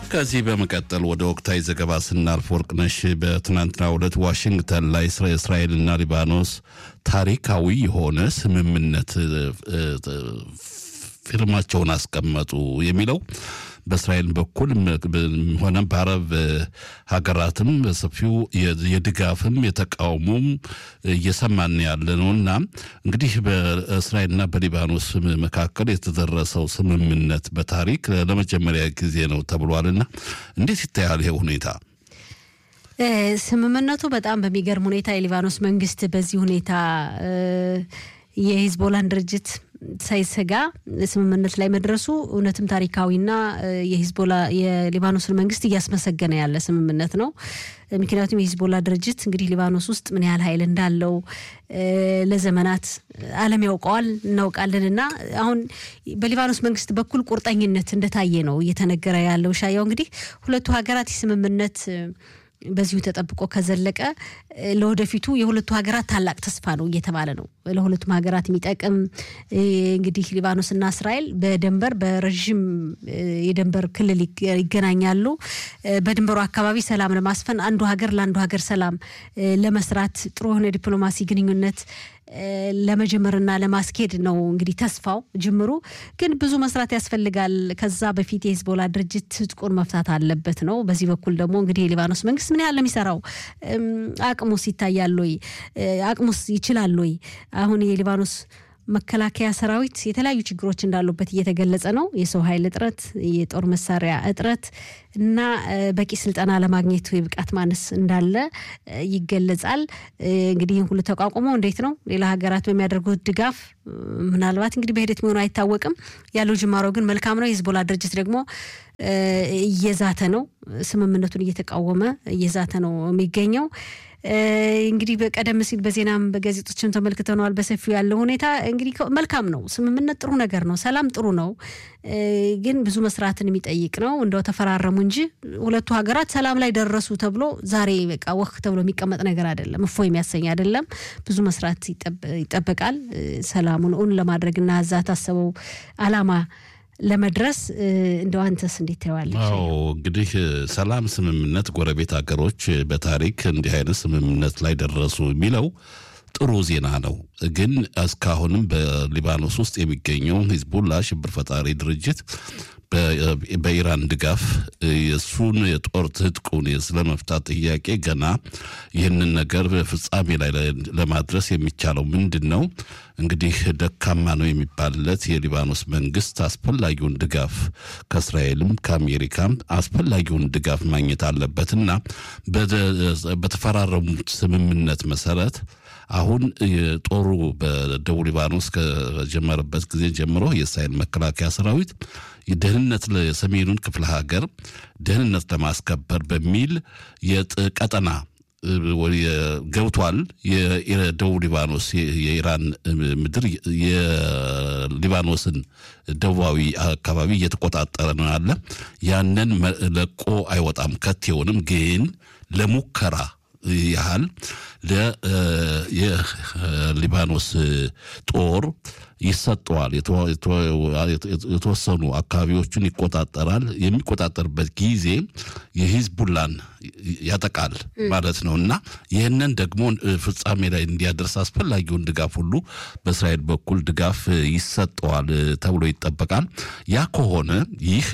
ከዚህ በመቀጠል ወደ ወቅታዊ ዘገባ ስናልፍ ወርቅነሽ በትናንትናው ዕለት ዋሽንግተን ላይ እስራኤልና ሊባኖስ ታሪካዊ የሆነ ስምምነት ፊርማቸውን አስቀመጡ የሚለው በእስራኤል በኩል ሆነ በአረብ ሀገራትም በሰፊው የድጋፍም የተቃውሞም እየሰማን ያለ ነውና እንግዲህ በእስራኤልና በሊባኖስ መካከል የተደረሰው ስምምነት በታሪክ ለመጀመሪያ ጊዜ ነው ተብሏልና እንዴት ይታያል ይሄ ሁኔታ? ስምምነቱ በጣም በሚገርም ሁኔታ የሊባኖስ መንግስት በዚህ ሁኔታ የሂዝቦላን ድርጅት ሳይሰጋ ስምምነት ላይ መድረሱ እውነትም ታሪካዊና የሊባኖስን መንግስት እያስመሰገነ ያለ ስምምነት ነው። ምክንያቱም የሂዝቦላ ድርጅት እንግዲህ ሊባኖስ ውስጥ ምን ያህል ኃይል እንዳለው ለዘመናት ዓለም ያውቀዋል እናውቃለንና አሁን በሊባኖስ መንግስት በኩል ቁርጠኝነት እንደታየ ነው እየተነገረ ያለው። ሻያው እንግዲህ ሁለቱ ሀገራት ስምምነት በዚሁ ተጠብቆ ከዘለቀ ለወደፊቱ የሁለቱ ሀገራት ታላቅ ተስፋ ነው እየተባለ ነው። ለሁለቱም ሀገራት የሚጠቅም እንግዲህ ሊባኖስና እስራኤል በደንበር በረጅም የደንበር ክልል ይገናኛሉ። በድንበሩ አካባቢ ሰላም ለማስፈን አንዱ ሀገር ለአንዱ ሀገር ሰላም ለመስራት ጥሩ የሆነ ዲፕሎማሲ ግንኙነት ለመጀመርና ለማስኬድ ነው እንግዲህ ተስፋው ጅምሩ። ግን ብዙ መስራት ያስፈልጋል። ከዛ በፊት የሂዝቦላ ድርጅት ትጥቁን መፍታት አለበት ነው። በዚህ በኩል ደግሞ እንግዲህ የሊባኖስ መንግስት ምን ያህል ለሚሰራው አቅሙስ ይታያል ወይ? አቅሙስ ይችላል ወይ? አሁን የሊባኖስ መከላከያ ሰራዊት የተለያዩ ችግሮች እንዳሉበት እየተገለጸ ነው። የሰው ኃይል እጥረት፣ የጦር መሳሪያ እጥረት እና በቂ ስልጠና ለማግኘት የብቃት ማነስ እንዳለ ይገለጻል። እንግዲህ ሁሉ ተቋቁሞ እንዴት ነው ሌላ ሀገራት በሚያደርጉት ድጋፍ ምናልባት እንግዲህ በሂደት ሆኖ አይታወቅም። ያለው ጅማሮ ግን መልካም ነው። የሂዝቦላ ድርጅት ደግሞ እየዛተ ነው፣ ስምምነቱን እየተቃወመ እየዛተ ነው የሚገኘው። እንግዲህ በቀደም ሲል በዜናም በጋዜጦችም ተመልክተናል በሰፊው ያለው ሁኔታ እንግዲህ መልካም ነው። ስምምነት ጥሩ ነገር ነው። ሰላም ጥሩ ነው። ግን ብዙ መስራትን የሚጠይቅ ነው። እንደው ተፈራረሙ እንጂ ሁለቱ ሀገራት ሰላም ላይ ደረሱ ተብሎ ዛሬ በቃ ወክ ተብሎ የሚቀመጥ ነገር አይደለም። እፎይ የሚያሰኝ አይደለም። ብዙ መስራት ይጠበቃል። ሰላሙን እውን ለማድረግና እዛ ታሰበው አላማ ለመድረስ እንደው አንተስ እንዴት ታያለሽ? እንግዲህ ሰላም ስምምነት ጎረቤት ሀገሮች በታሪክ እንዲህ አይነት ስምምነት ላይ ደረሱ የሚለው ጥሩ ዜና ነው። ግን እስካሁንም በሊባኖስ ውስጥ የሚገኘው ሂዝቦላ ሽብር ፈጣሪ ድርጅት በኢራን ድጋፍ የሱን የጦር ትጥቁን ስለመፍታት ጥያቄ ገና ይህንን ነገር ፍጻሜ ላይ ለማድረስ የሚቻለው ምንድነው? እንግዲህ ደካማ ነው የሚባልለት የሊባኖስ መንግስት አስፈላጊውን ድጋፍ ከእስራኤልም ከአሜሪካም አስፈላጊውን ድጋፍ ማግኘት አለበትና በተፈራረሙት ስምምነት መሰረት አሁን ጦሩ በደቡብ ሊባኖስ ከጀመረበት ጊዜ ጀምሮ የእስራኤል መከላከያ ሰራዊት የደህንነት ለሰሜኑን ክፍለ ሀገር ደህንነት ለማስከበር በሚል ቀጠና ገብቷል። የደቡብ ሊባኖስ የኢራን ምድር የሊባኖስን ደቡባዊ አካባቢ እየተቆጣጠረ ነው ያለ። ያንን ለቆ አይወጣም ከቴውንም ግን ለሙከራ ያህል የሊባኖስ ጦር ይሰጠዋል። የተወሰኑ አካባቢዎችን ይቆጣጠራል። የሚቆጣጠርበት ጊዜ የሂዝቡላን ያጠቃል ማለት ነውና ይህንን ደግሞ ፍጻሜ ላይ እንዲያደርስ አስፈላጊውን ድጋፍ ሁሉ በእስራኤል በኩል ድጋፍ ይሰጠዋል ተብሎ ይጠበቃል። ያ ከሆነ ይህ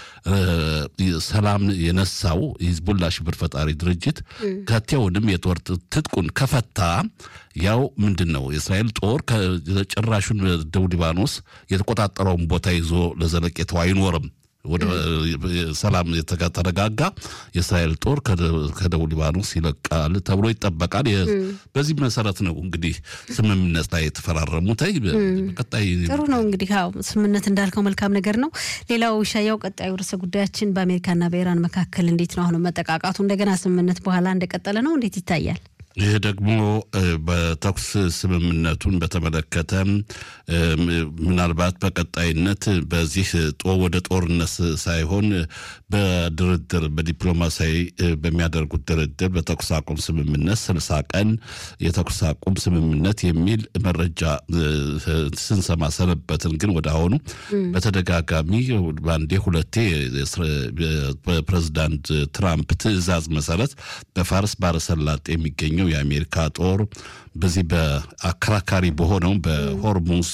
ሰላም የነሳው የሂዝቡላ ሽብር ፈጣሪ ድርጅት ከቴውንም የጦር ትጥቁን ከፈታ ያው ምንድነው የእስራኤል ጦር ከጭራሹን ደቡብ ሊባኖስ የተቆጣጠረውን ቦታ ይዞ ለዘለቄታው አይኖርም። ወደ ሰላም የተረጋጋ የእስራኤል ጦር ከደቡብ ሊባኖስ ይለቃል ተብሎ ይጠበቃል። በዚህ መሰረት ነው እንግዲህ ስምምነት ላይ የተፈራረሙት። በቀጣይ ጥሩ ነው እንግዲህ ስምምነት እንዳልከው መልካም ነገር ነው። ሌላው ሻያው ቀጣዩ ርዕሰ ጉዳያችን በአሜሪካና በኢራን መካከል እንዴት ነው አሁን መጠቃቃቱ እንደገና ስምምነት በኋላ እንደቀጠለ ነው? እንዴት ይታያል? ይህ ደግሞ በተኩስ ስምምነቱን በተመለከተ ምናልባት በቀጣይነት በዚህ ወደ ጦርነት ሳይሆን በድርድር በዲፕሎማሲያዊ በሚያደርጉት ድርድር በተኩስ አቁም ስምምነት 60 ቀን የተኩስ አቁም ስምምነት የሚል መረጃ ስንሰማ ሰነበትን። ግን ወደ አሁኑ በተደጋጋሚ ባንዴ ሁለቴ በፕሬዝዳንት ትራምፕ ትዕዛዝ መሰረት በፋርስ ባህረ ሰላጤ የሚገኘው የአሜሪካ ጦር በዚህ በአከራካሪ በሆነው በሆርሙዝ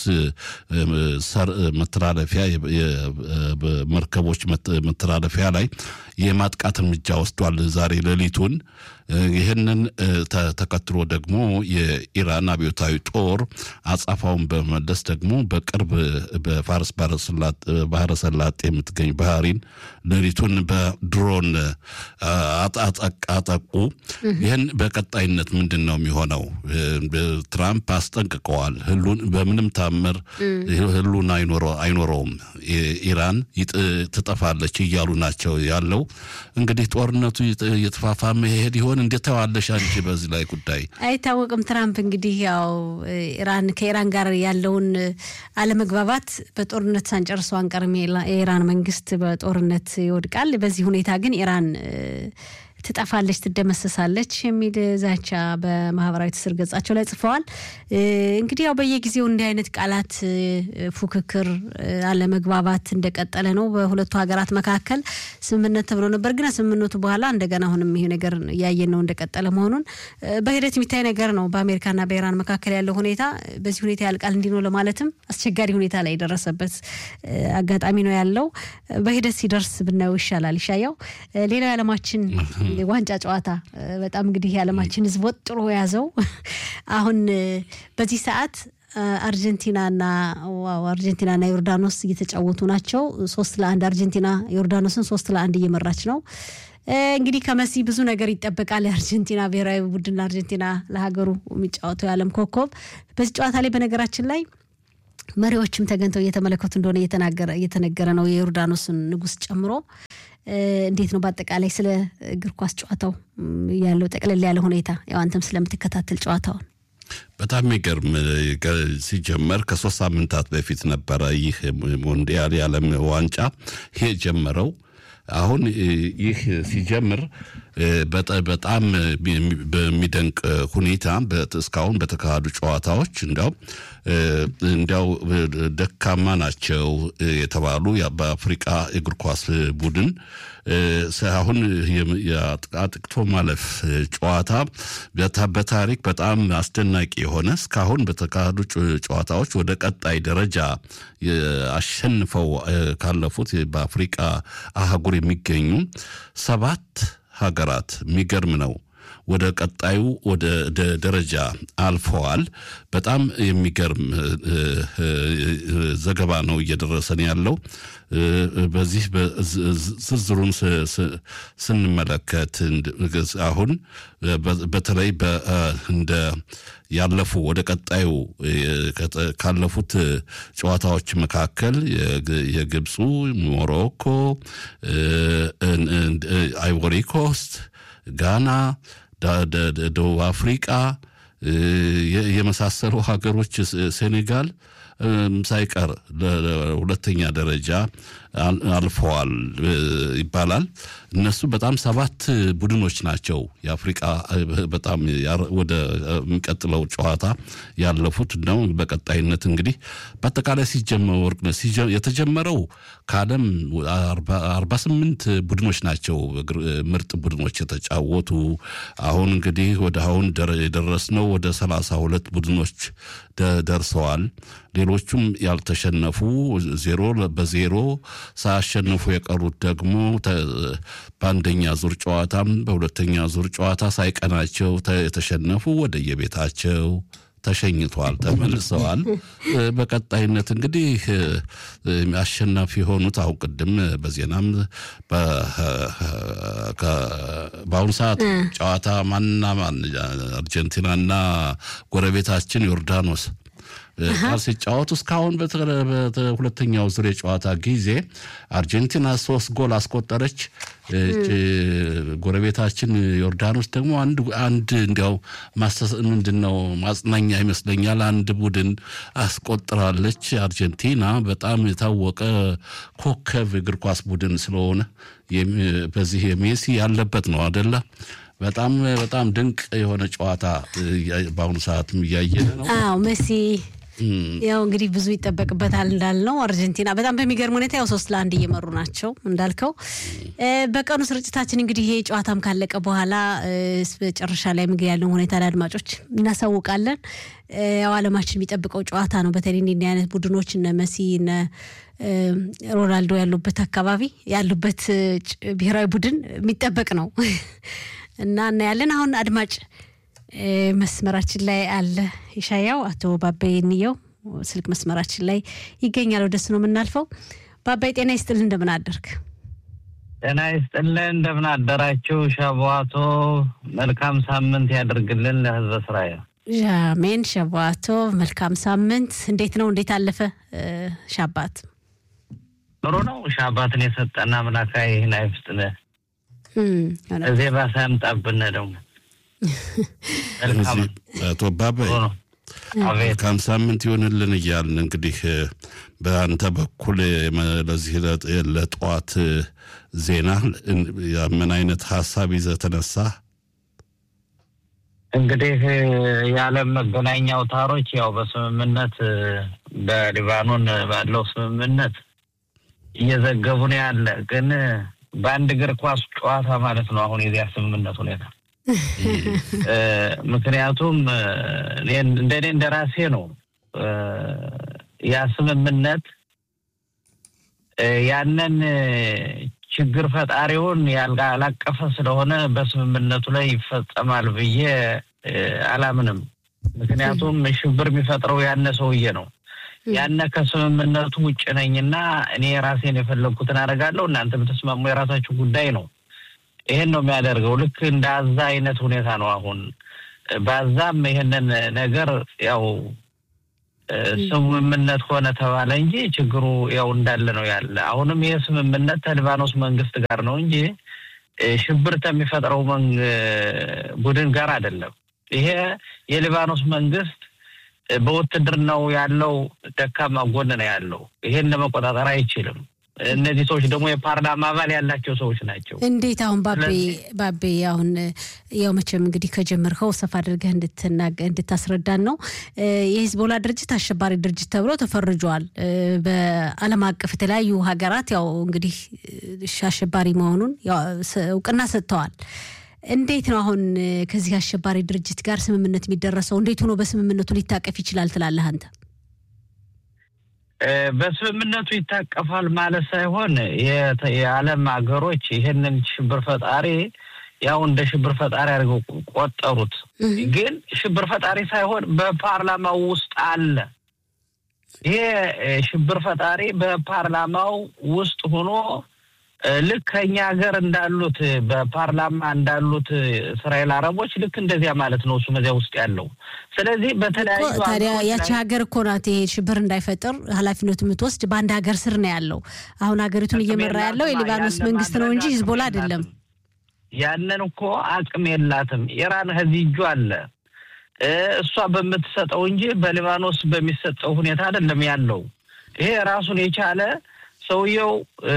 መተላለፊያ መርከቦች መተላለፊያ ላይ የማጥቃት እርምጃ ወስዷል ዛሬ ሌሊቱን። ይህንን ተከትሎ ደግሞ የኢራን አብዮታዊ ጦር አጻፋውን በመለስ ደግሞ በቅርብ በፋርስ ባህረ ሰላጤ የምትገኝ ባህሪን ሌሊቱን በድሮን አጠቁ። ይህን በቀጣይነት ምንድን ነው የሚሆነው? ትራምፕ አስጠንቅቀዋል። በምንም ታምር ህሉን አይኖረውም፣ ኢራን ትጠፋለች እያሉ ናቸው ያለው። እንግዲህ ጦርነቱ እየተፋፋመ ይሄድ ይሆን? እንዴት ታዋለሽ አንቺ በዚህ ላይ ጉዳይ? አይታወቅም። ትራምፕ እንግዲህ ያው ከኢራን ጋር ያለውን አለመግባባት በጦርነት ሳንጨርሰው አንቀርም፣ የኢራን መንግስት በጦርነት ይወድቃል፣ በዚህ ሁኔታ ግን ኢራን ትጠፋለች፣ ትደመሰሳለች የሚል ዛቻ በማህበራዊ ትስስር ገጻቸው ላይ ጽፈዋል። እንግዲህ ያው በየጊዜው እንዲህ አይነት ቃላት ፉክክር፣ አለመግባባት እንደቀጠለ ነው በሁለቱ ሀገራት መካከል። ስምምነት ተብሎ ነበር፣ ግን ስምምነቱ በኋላ እንደገና አሁንም ይሄ ነገር ያየን ነው እንደቀጠለ መሆኑን በሂደት የሚታይ ነገር ነው። በአሜሪካና በኢራን መካከል ያለው ሁኔታ በዚህ ሁኔታ ያልቃል እንዲህ ነው ለማለትም አስቸጋሪ ሁኔታ ላይ የደረሰበት አጋጣሚ ነው ያለው። በሂደት ሲደርስ ብናየው ይሻላል። ይሻያው ሌላው የዓለማችን ዋንጫ ጨዋታ በጣም እንግዲህ የዓለማችን ህዝብ ወጥሮ ያዘው። አሁን በዚህ ሰዓት አርጀንቲናና ዮርዳኖስ እየተጫወቱ ናቸው። 3-1 አርጀንቲና ዮርዳኖስን 3-1 እየመራች ነው። እንግዲህ ከመሲ ብዙ ነገር ይጠበቃል። የአርጀንቲና ብሔራዊ ቡድን አርጀንቲና ለሀገሩ የሚጫወተው የዓለም ኮከብ በዚህ ጨዋታ ላይ በነገራችን ላይ መሪዎችም ተገኝተው እየተመለከቱ እንደሆነ እየተነገረ ነው፣ የዮርዳኖስን ንጉስ ጨምሮ። እንዴት ነው በአጠቃላይ ስለ እግር ኳስ ጨዋታው ያለው ጠቅለል ያለ ሁኔታ? ያው አንተም ስለምትከታተል ጨዋታውን በጣም የሚገርም ሲጀመር ከ3 ሳምንታት በፊት ነበረ ይህ ሞንዲያል የዓለም ዋንጫ ይሄ ጀመረው። አሁን ይህ ሲጀምር በጣም በሚደንቅ ሁኔታ እስካሁን በተካሄዱ ጨዋታዎች እንዲያው ደካማ ናቸው የተባሉ በአፍሪቃ እግር ኳስ ቡድን አሁን አጥቅቶ ማለፍ ጨዋታ በታሪክ በጣም አስደናቂ የሆነ እስካሁን በተካሄዱ ጨዋታዎች ወደ ቀጣይ ደረጃ አሸንፈው ካለፉት በአፍሪቃ አህጉር የሚገኙ 7 ሀገራት የሚገርም ነው ወደ ቀጣዩ ወደ ደረጃ አልፈዋል። በጣም የሚገርም ዘገባ ነው እየደረሰን ያለው። በዚህ ዝርዝሩን ስንመለከት አሁን በተለይ እንደ ያለፉ ወደ ቀጣዩ ካለፉት ጨዋታዎች መካከል የግብፁ፣ ሞሮኮ፣ አይቮሪ ኮስት፣ ጋና፣ ደቡብ አፍሪቃ የመሳሰሉ ሀገሮች ሴኔጋል ሳይቀር ለሁለተኛ ደረጃ አልፈዋል ይባላል። እነሱ በጣም 7 ቡድኖች ናቸው የአፍሪቃ በጣም ወደ የሚቀጥለው ጨዋታ ያለፉት ነው። በቀጣይነት እንግዲህ በአጠቃላይ የተጀመረው ከዓለም 48 ቡድኖች ናቸው ምርጥ ቡድኖች የተጫወቱ። አሁን እንግዲህ አሁን የደረስነው ወደ 32 ቡድኖች ደርሰዋል። ሌሎቹም ያልተሸነፉ 0-0 ሳያሸንፉ የቀሩት ደግሞ በአንደኛ ዙር ጨዋታም በሁለተኛ ዙር ጨዋታ ሳይቀናቸው የተሸነፉ ወደ የቤታቸው ተሸኝተዋል፣ ተመልሰዋል። በቀጣይነት እንግዲህ አሸናፊ የሆኑት አሁን ቅድም በዜናም በአሁኑ ሰዓት ጨዋታ ማንና ማን አርጀንቲናና ጎረቤታችን ዮርዳኖስ ሲጫወቱ እስካሁን በሁለተኛው ዙር የጨዋታ ጊዜ አርጀንቲና 3 ጎል አስቆጠረች፣ ጎረቤታችን ዮርዳኖስ ደግሞ አንድ እንዲያው ምንድነው ማጽናኛ ይመስለኛል አንድ ቡድን አስቆጥራለች አርጀንቲና በጣም የታወቀ ኮከብ እግር ኳስ ቡድን ስለሆነ በዚህ ሜሲ ያለበት ነው አይደለ በጣም ድንቅ የሆነ ጨዋታ በአሁኑ ሰዓትም እያየን ነው ሜሲ ያው እንግዲህ ብዙ ይተበቅበታል እንዳልነው አርጀንቲና በጣም በሚገርም ሁኔታ ያው 3-1 እየመሩ ናቸው እንዳልከው በቀኑ ስርጭታችን እንግዲህ ይሄ ጨዋታም ካለቀ በኋላ በመጨረሻ ላይ እንግዲህ ያለው ሁኔታ ለአድማጮች እናሳውቃለን ያው ዓለማችን የሚጠብቀው ጨዋታ ነው በተለይ እንዲህ አይነት ቡድኖች እነ ሜሲ እነ ሮናልዶ ያሉበት አካባቢ ያሉበት ብሔራዊ ቡድን የሚጠበቅ ነው እና እናያለን አሁን አድማጭ መስመራችን ላይ አለ ይሻያው አቶ ባባይ ንየው ስልክ መስመራችን ላይ ይገኛል ወደሱ ነው የምናልፈው ባባይ ጤና ይስጥልን እንደምን አደርክ ጤና ይስጥልን እንደምን አደራችሁ ሻባቶ መልካም ሳምንት ያድርግልን ለህዝብ እስራኤል አሜን ሻባቶ መልካም ሳምንት እንዴት አለፈ ሻባት ጥሩ ነው ሻባትን የሰጠና አምላካይ ናይፍጥነ እዚህ ባሳምጣብነ ደግሞ አቶ ባባይ መልካም ሳምንት ይሁንልን እያልን እንግዲህ በአንተ በኩል ለዚህ ለጠዋት ዜና ምን አይነት ሐሳብ ይዘህ ተነሳ እንግዲህ የዓለም መገናኛ አውታሮች ያው በስምምነት በሊባኖን ባለው ስምምነት እየዘገቡ ነው ያለ ግን በአንድ እግር ኳስ ጨዋታ ማለት ነው አሁን የዚያ ስምምነት ሁኔታ ምክንያቱም እንደራሴ ነው ያ ስምምነት ያንን ችግር ፈጣሪውን ያላቀፈ ስለሆነ በስምምነቱ ላይ ይፈጸማል ብዬ አላምንም ምክንያቱም ሽብር የሚፈጥረው ያነ ሰውዬ ነው ያነ ከስምምነቱ ውጭ ነኝና እኔ ራሴን የፈለኩትን አደርጋለሁ እናንተ በተስማሙ የራሳችሁ ጉዳይ ነው ይሄን ነው የሚያደርገው ልክ እንዳዛ አይነት ሁኔታ ነው አሁን ባዛም ይሄንን ነገር ያው ስምምነት ሆነ ተባለ እንጂ ችግሩ ያው እንዳለ ነው ያለ አሁንም ይሄ ስምምነት ከሊባኖስ መንግስት ጋር ነው እንጂ ሽብር የሚፈጥረው ቡድን ጋር አይደለም ይሄ የሊባኖስ መንግስት በውትድርናው ያለው ደካማ ጎን ነው ያለው ይሄን ለመቆጣጠር አይችልም እነዚህ ሰዎች ደግሞ የፓርላማ አባል ያላቸው ሰዎች ናቸው እንዴት አሁን ባቤ አሁን ያው መቼም እንግዲህ ከጀመርከው ሰፋ አድርገህ እንድታስረዳን ነው የሂዝቦላ ድርጅት አሸባሪ ድርጅት ተብሎ ተፈርጇል በዓለም አቀፍ የተለያዩ ሀገራት ያው እንግዲህ አሸባሪ መሆኑን ያው እውቅና ሰጥተዋል እንዴት ነው አሁን ከዚህ አሸባሪ ድርጅት ጋር ስምምነት የሚደረሰው እንዴት ሆኖ በስምምነቱ ሊታቀፍ ይችላል ትላለህ አንተ በስምምነቱ ይታቀፋል ማለት ሳይሆን የዓለም ሀገሮች ይሄንን ሽብር ፈጣሪ ያው እንደ ሽብር ፈጣሪ አድርገው ቆጠሩት ግን ሽብር ፈጣሪ ሳይሆን በፓርላማው ውስጥ አለ ይሄ ሽብር ፈጣሪ በፓርላማው ውስጥ ሆኖ ልክኛ ሀገር እንዳሉት በፓርላማ እንዳሉት እስራኤል አረቦች ልክ እንደዚያ ማለት ነው እሱ መዚያ ውስጥ ያለው ስለዚህ በተለያዩ ታዲያ ያቺ ሀገር እኮ ናት ይሄ ሽብር እንዳይፈጠር ኃላፊነቱን የምትወስድ በአንድ ሀገር ስር ነው ያለው አሁን ሀገሪቱን እየመራ ያለው የሊባኖስ መንግስት ነው እንጂ ሂዝቦላ አይደለም ያንን እኮ አቅም የላትም ኢራን ከዚህ እጁ አለ እሷ በመተሰጠው እንጂ በሊባኖስ በሚሰጠው ሁኔታ አይደለም ያለው ይሄ ራሱን የቻለ ሰውየው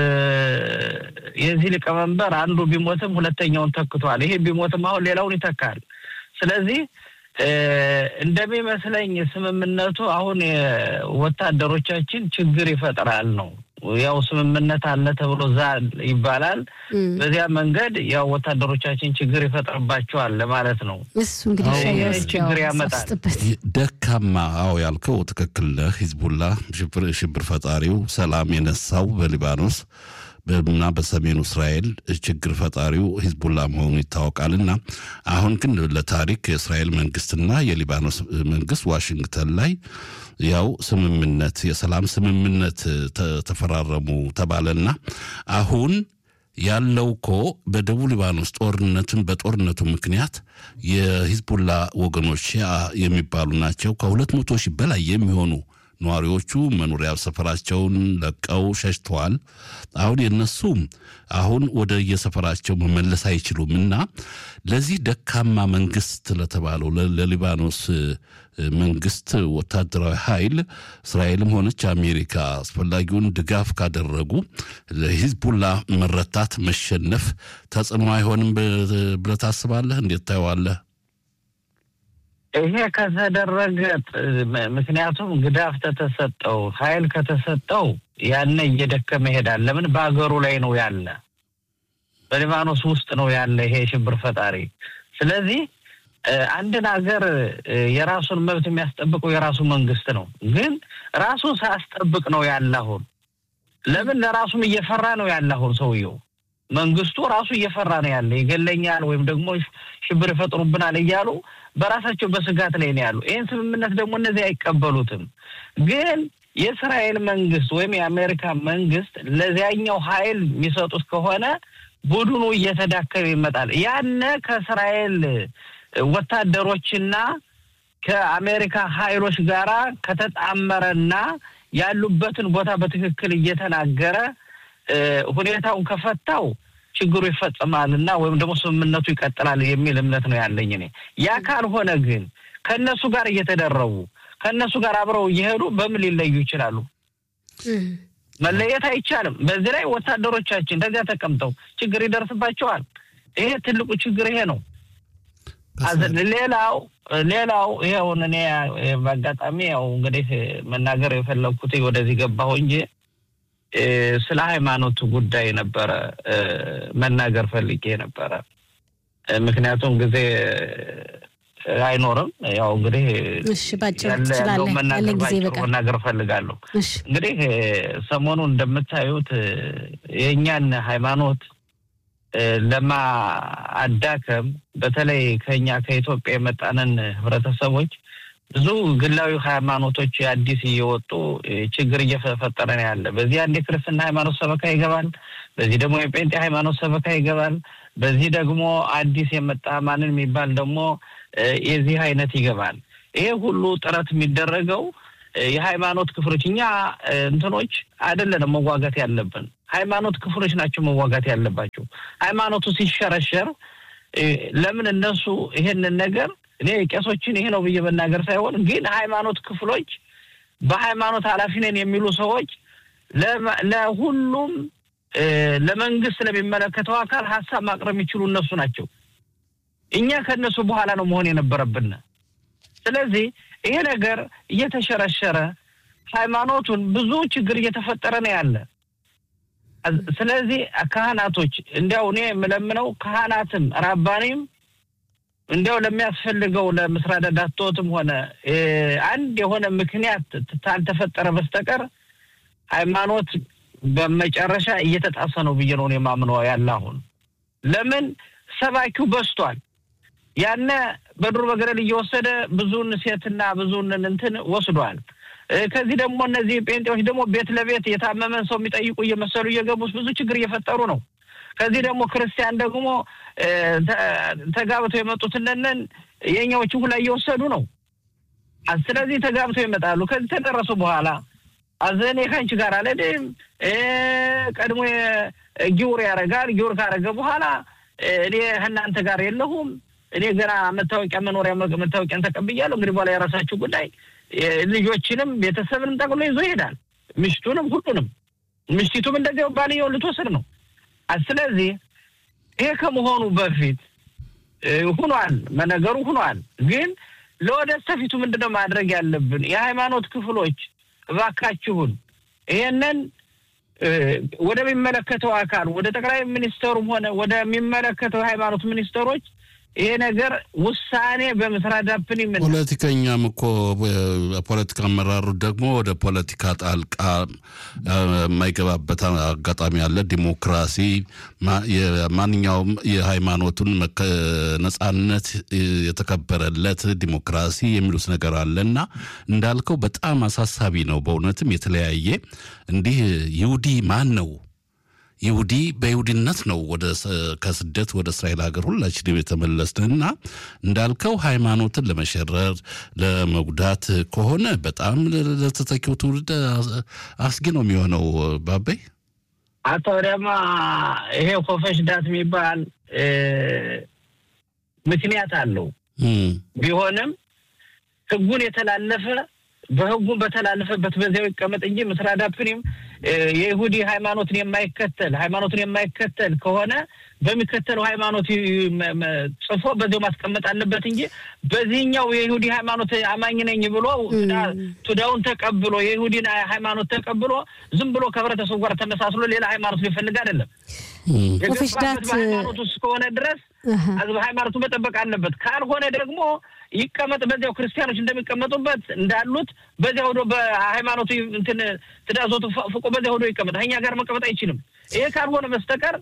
የዚህ ሊቀመንበር አንዱ ቢሞትም ሁለተኛውን ተክቷል ይሄ ቢሞትም አሁን ሌላውን ይተካል ስለዚህ እንደሚመስለኝ ስምምነቱ አሁን ወታደሮቻችን ችግር ይፈጥራል ነው ያው ስምምነት አለ ተብሎ ዛል ይባላል በዚያ መንገድ ያው ወታደሮቻችን ችግር ይፈጥርባቸዋል ለማለት ነው እሱ እንግዲህ ችግር ያመጣል ደካማ ያልከው ትክክል ነው ሂዝቦላ ሽብር ፈጣሪው ሰላም የነሳው በሊባኖስ በመና በሰሜኑ እስራኤል ችግር ፈጣሪው ሂዝቦላ መሆኑ ይታወቃልና አሁን ግን ለታሪክ የእስራኤል መንግስትና የሊባኖስ መንግስት ዋሽንግተን ላይ ያው ስምምነት የሰላም ስምምነት ተፈራረሙ ተባለና አሁን ያለውኮ በደቡብ ሊባኖስ በጦርነቱ ምክንያት የሂዝቦላ ወገኖች የሚባሉ ናቸው ከ200 ሺህ በላይ የሚሆኑ ነዋሪዎቹ መኖሪያ ሰፈራቸውን ለቀው ሸሽተዋል። አሁን የነሱ አሁን ወደ የሰፈራቸው መመለስ አይችሉምና ለዚህ ደካማ መንግስት ለተባለው ለሊባኖስ መንግስት ወታደራዊ ኃይል እስራኤልም ሆነች አሜሪካ አስፈላጊውን ድጋፍ ካደረጉ ለሂዝቡላ መረታት መሸነፍ ተጽዕኖ አይሆንም ብለህ ታስባለህ? እንዴት ታየዋለህ? ይሄ ከተደረገ ምክንያቱም ግዳፍ ተሰጠው ኃይል ከተሰጠው ያነ እየደከመ ይሄዳል። ለምን በአገሩ ላይ ነው ያለ፣ በሊባኖስ ውስጥ ነው ያለ ይሄ ሽብር ፈጣሪ። ስለዚህ አንድን ሀገር የራሱን መብት የሚያስጠብቀው የራሱ መንግስት ነው። ግን ራሱን ሳያስጠብቅ ነው ያለው። ለምን ለራሱም እየፈራ ነው ያለው ሰውየው። መንግስቱ ራሱ እየፈራ ነው ያለ፣ ይገለኛል ወይም ደግሞ ሽብር ይፈጥሩብናል እያሉ በራሳቸው በስጋት ላይ ነው ያሉ። ይሄን ስምምነት ደግሞ እነዚህ አይቀበሉትም። ግን የእስራኤል መንግስት ወይም የአሜሪካ መንግስት ለዚያኛው ኃይል የሚሰጡት ከሆነ ቡድኑ እየተዳከመ ይመጣል። ያነ ከእስራኤል ወታደሮችና ከአሜሪካ ኃይሎች ጋራ ከተጣመረና ያሉበትን ቦታ በትክክል እየተናገረ ሁኔታውን ከፈታው ችግሩ ይፈጸማልና ወይም ደግሞ ስምምነቱ ይቀጥላል የሚል እምነት ነው ያለኝ እኔ። ያ ካልሆነ ግን ከነሱ ጋር እየተደረቡ ከነሱ ጋር አብረው እየሄዱ በምን ሊለዩ ይችላሉ? መለየት አይቻልም። በዚህ ላይ ወታደሮቻችን እንደዚያ ተቀምጠው ችግር ይደርስባቸዋል። ይሄ ትልቁ ችግር ይሄ ነው። ሌላው ይሄው እኔ በአጋጣሚ ያው እንግዲህ መናገር የፈለኩት ወደዚህ ገባሁ እንጂ ስለ ሃይማኖት ጉዳይ ነበረ መናገር ፈልጌ ነበረ። ምክንያቱም ጊዜ አይኖርም። ያው እንግዲህ እሺ ባጭሩ ትችላለህ። መናገር ፈልጋለሁ። እንግዲህ ሰሞኑን እንደምታዩት የኛን ሃይማኖት ለማዳከም በተለይ ከኛ ከኢትዮጵያ የመጣነን ህብረተሰቦች ብዙ ግላዊ ሃይማኖቶች አዲስ እየወጡ ችግር እየፈጠረ ነው ያለ። በዚህ አንድ ክርስትና ሃይማኖት ሰበካ ይገባል፣ በዚህ ደግሞ የጴንጤ ሃይማኖት ሰበካ ይገባል፣ በዚህ ደግሞ አዲስ የመጣ ማንን የሚባል ደግሞ የዚህ አይነት ይገባል። ይሄ ሁሉ ጥረት የሚደረገው የሃይማኖት ክፍሎች እኛ እንትኖች አይደለም መዋጋት ያለብን፣ ሃይማኖት ክፍሎች ናቸው መዋጋት ያለባቸው። ሃይማኖቱ ሲሸረሸር ለምን እነሱ ይሄንን ነገር እኔ ቄሶችን ይሄ ነው በየመናገር ሳይሆን ግን ሃይማኖት ክፍሎች በሃይማኖት ኃላፊነን የሚሉ ሰዎች ለሁሉም ለመንግስት ለሚመለከተው አካል ሐሳብ ማቅረብ የሚችሉ እነሱ ናቸው። እኛ ከነሱ በኋላ ነው መሆን የነበረብን። ስለዚህ ይሄ ነገር እየተሸረሸረ ሃይማኖቱን ብዙ ችግር እየተፈጠረ ነው ያለ። ስለዚህ ካህናቶች እንዲያው እኔ የምለምነው ካህናትም ራባኒም እንዲያው ለሚያስፈልገው ለምስራዳ ዳቶትም ሆነ አንድ የሆነ ምክንያት ታልተፈጠረ በስተቀር ሃይማኖት በመጨረሻ እየተጣሰ ነው ብዬ ነው የማምነው ያለው። ለምን ሰባኪው በስቷል። ያነ በዱር በገደል እየወሰደ ብዙን ሴትና ብዙን እንትን ወስዷል። ከዚህ ደግሞ እነዚህ ጴንጤዎች ደግሞ ቤት ለቤት የታመመን ሰው የሚጠይቁ እየመሰሉ እየገቡ ብዙ ችግር እየፈጠሩ ነው። ከዚህ ደግሞ ክርስቲያን ደግሞ ተጋብተው የመጡትነን የኛዎቹ ሁላ እየወሰዱ ነው። ስለዚህ ተጋብተው ይመጣሉ። ከዚህ ተደረሱ በኋላ አዘኔ ካንቺ ጋር አለደም ቀድሞ ጊውር ያረጋል። ጊውር ካረገ በኋላ እኔ እናንተ ጋር የለሁም፣ እኔ ገና መታወቂያ መኖሪያ መታወቂያን ተቀብያለሁ፣ እንግዲህ በኋላ የራሳችሁ ጉዳይ። ልጆችንም ቤተሰብንም ጠቅሎ ይዞ ይሄዳል። ምሽቱንም ሁሉንም ምሽቱም እንደዚያው ባልየው ልትወስድ ነው። ስለዚህ ይሄ ከመሆኑ በፊት ሆኗል መነገሩ ሆኗል። ግን ለወደፊቱ ምንድነው ማድረግ ያለብን? የሃይማኖት ክፍሎች እባካችሁን ይሄንን ወደሚመለከተው አካል ወደ ጠቅላይ ሚኒስትሩም ሆነ ወደሚመለከተው ሃይማኖት ሚኒስትሮች ይሄ ነገር ውሳኔ በመስራዳብን ይመጣ። ፖለቲከኛም እኮ ፖለቲካ አመራሩ ደግሞ ወደ ፖለቲካ ጣልቃ የማይገባበት አጋጣሚ አለ። ዲሞክራሲ ማንኛውም የሃይማኖቱን ነጻነት የተከበረለት ዲሞክራሲ የሚሉት ነገር አለና እንዳልከው በጣም አሳሳቢ ነው። በእውነትም የተለያየ እንዲህ ይሁዲ ማን ነው ይሁዲ በይሁዲነት ነው ከስደት ወደ እስራኤል ሀገር ሁላችንም የተመለስንና እንዳልከው ሃይማኖትን ለመሸረር ለመጉዳት ከሆነ በጣም ለተተኪው ትውልድ አስጊ ነው የሚሆነው ባባይ አቶ ደማ ይሄ ኮፈሽ ዳት የሚባል ምክንያት አለው ቢሆንም ህጉን የተላለፈ በህጉ በተላለፈበት በዚያው ይቀመጥ እንጂ መስራዳፕኒም የይሁዲ ሃይማኖትን የማይከተል ከሆነ በሚከተለው ሃይማኖት ጽፎ በዚያው ማስቀመጥ አለበት እንጂ በዚህኛው የይሁዲ ሃይማኖት አማኝ ነኝ ብሎ ቱዳውን ተቀብሎ የይሁዲን ሃይማኖት ተቀብሎ ዝም ብሎ ከብረተሰቡ ጋር ተመሳስሎ ሌላ ሃይማኖት ሊፈልግ አይደለም ኦፊስዳት ሃይማኖቱ እስከሆነ ድረስ ሃይማኖቱ መጠበቅ አለበት ካልሆነ ደግሞ ይቀመጥ በዚያው ክርስቲያኖች እንደሚቀመጡበት እንዳሉት በዚያው ወደ በሃይማኖቱ እንትን ተዳዞቱ ፍቆ በዚያው ወደ ይቀመጥ እኛ ጋር መቀመጥ አይችልም ይሄ ካልሆነ በስተቀር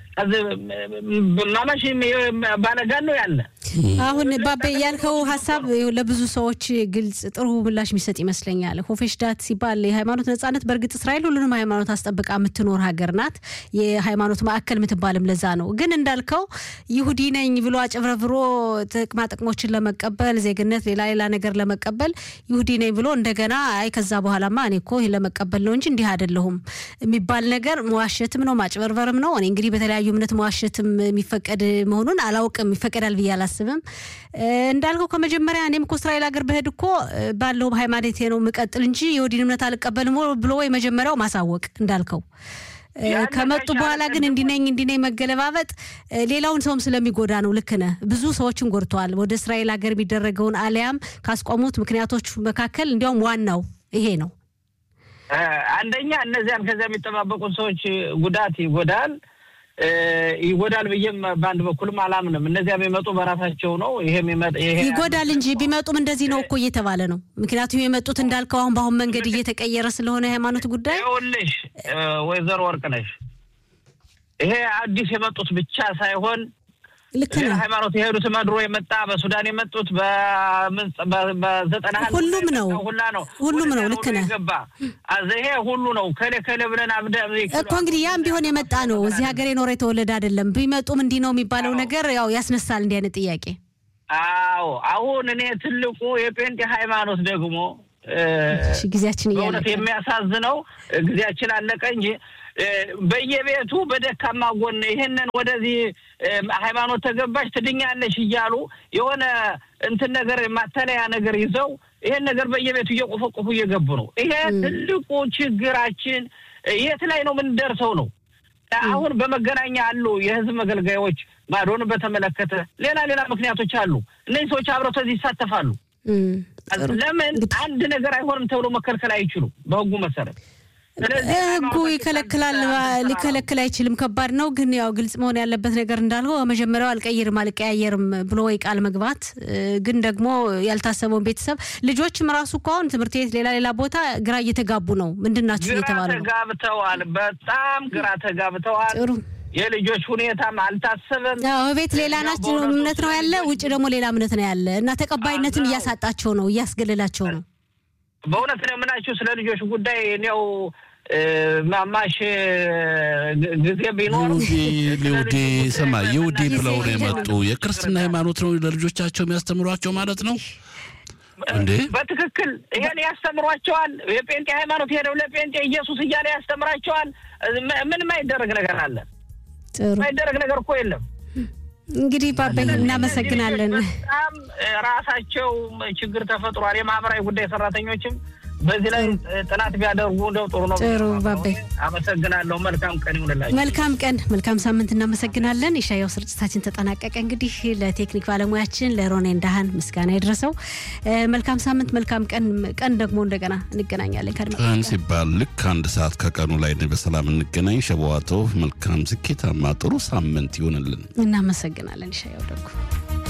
ማማሽ ባለጋን ነው ያለ አሁን ባባ ያልከው ሐሳብ ለብዙ ሰዎች ግልጽ ጥሩ ምላሽ የሚሰጥ ይመስለኛል ሆፌሽዳት ሲባል የሃይማኖት ነጻነት በርግጥ እስራኤል ሁሉንም ሃይማኖት አስጠብቃ የምትኖር ሀገር ናት የሃይማኖት ማዕከል የምትባልም ለዛ ነው ግን እንዳልከው ይሁዲ ነኝ ብሎ አጨብረብሮ ጥቅሞችን ለመቀበል ዜግነት ሌላ ነገር ለመቀበል ይሁዲ ነኝ ብሎ እንደገና አይ ከዛ በኋላማ እኔ እኮ ለመቀበል ነው እንጂ እንዲህ አይደለሁም የሚባል ነገር መዋሸትም ነው ማጨበርበርም ነው እኔ እንግዲህ በተለያዩ እምነት መዋሸትም የሚፈቀድ መሆኑን አላውቅም ይፈቀዳል ብያላስ እንዳልከው ከመጀመሪያ እኔም እኮ እስራኤል ሀገር በሄድ እኮ ባለው ሃይማኖቴ ነው መቀጥል እንጂ የወዲን እምነት አልቀበልም ብሎ ወይ መጀመሪያው ማሳወቅ እንዳልከው ከመጡ በኋላ ግን እንዲነኝ መገለባበጥ ሌላውን ሰውም ስለሚጎዳ ነው ልክ ነህ ብዙ ሰዎችን ጎድቷል ወደ እስራኤል ሀገር ቢደረገውን አሊያም ካስቆሙት ምክንያቶች መካከል እንዲያውም ዋናው ይሄ ነው አንደኛ እነዚያን ከዛ የሚተባበቁት ሰዎች ጉዳት ይጎዳል በየም ባንድ በኩልም አላምንም እነዚያ የሚመጡ በራሳቸው ነው ይሄ ይጎዳል እንጂ ቢመጡም እንደዚህ ነው እኮ እየተባለ ነው ምክንያቱም የመጡት እንዳልከው አሁን መንገድ እየተቀየረ ስለሆነ ሃይማኖት ጉዳይ ይኸውልሽ ወይዘሮ ወርቅነሽ ይሄ አዲስ የመጡት ብቻ ሳይሆን ልክ ነው ሃይማኖት የሄዱት ማድሮ የመጣ በሱዳን የመጡት በ90 ሁሉም ነው ልክ ነው አዘሄ ሁሉ ነው ከለ ብለን አብዳ እኮ እንግዲህ ያም ቢሆን የመጣ ነው እዚህ ሀገር የኖረ የተወለደ አይደለም ቢመጡም እንዲህ ነው የሚባለው ነገር ያው ያስነሳል እንዲህ አይነት ጥያቄ አሁን እኔ ትልቁ የጴንጤ ሃይማኖት ደግሞ ጊዜያችን ያለቀ የሚያሳዝነው ጊዜያችን አለቀ እንጂ በየቤቱ በደካማ ጎን ይሄንን ወደዚህ ሃይማኖት ተገባሽ ትድኛለሽ ይያሉ የሆነ እንትን ነገር ማተለያ ነገር ይዘው ይሄን ነገር በየቤቱ እየቆፈቆፉ እየገቡ ነው ይሄ ትልቁ ችግራችን የት ላይ ነው ምን ደርሰው ነው አሁን በመገናኛ አሉ የህዝብ መገልጋዮች ማዶን በተመለከተ ሌላ ምክንያቶች አሉ እነዚህ ሰዎች አብረው ተዚህ ይሳተፋሉ ለምን አንድ ነገር አይሆንም ተብሎ መከልከል አይችሉ በህጉ መሰረት ህጉ ይከለክላል ሊከለክል አይችልም ከባድ ነው ግን ያው ግልጽ መሆን ያለበት ነገር እንዳልሆ መጀመሪያው አልቀየርም ብሎ ቃል መግባት ግን ደግሞ ያልታሰበው ቤተሰብ ልጆችም ራሱ አሁን ትምህርት ቤት ሌላ ቦታ ግራ እየተጋቡ ነው ምንድናችሁ እየተባሉ ነው ተጋብተዋል በጣም ግራ ተጋብተዋል ጥሩ የልጆች ሁኔታም አልታሰበም ቤት ሌላ ናቸው እምነት ነው ያለ ውጭ ደግሞ ሌላ እምነት ነው ያለ እና ተቀባይነትም ያሳጣቸው ነው ያስገለላቸው ነው በእውነት ነው ምናችሁ ስለ ልጆች ጉዳይ ነው ማማሽ ጊዜ ቢኖር ይሁዲ ሰማይ ይሁዲ ብለው ነው የመጡ የክርስትና ሃይማኖት ነው ለልጆቻቸው የሚያስተምሯቸው ማለት ነው እንዴ በትክክል ይሄን ያስተምሯቸዋል የጴንጤ ሃይማኖት ሄደው ለጴንጤ ኢየሱስ እያለ ያስተምራቸዋል ምን ማይደረግ ነገር አለ ማይደረግ ነገር እኮ የለም እንግዲህ ባባይ እናመሰግናለን በጣም ራሳቸው ችግር ተፈጥሯል የማህበራዊ ጉዳይ ሰራተኞችም በዚህ ላይ ጥናት ቢያደርጉ እንደው ጥሩ ነው ጥሩ ባባይ አመሰግናለሁ መልካም ቀን ይሁንላችሁ መልካም ሳምንት እናመሰግናለን ኢሻያው ስርጭታችን ተጠናቀቀ እንግዲህ ለቴክኒክ ባለሙያችን ለሮኔን ዳሃን ምስጋና ይድረሰው መልካም ሳምንት መልካም ቀን ደግሞ እንደገና እንገናኛለን ቀን ሲባል ልክ አንድ ሰዓት ከቀኑ ላይ በሰላም እንገናኝ ሸዋቶ መልካም ስኬታማ ጥሩ ሳምንት ይሁንልን እናመሰግናለን ኢሻያው ደግሞ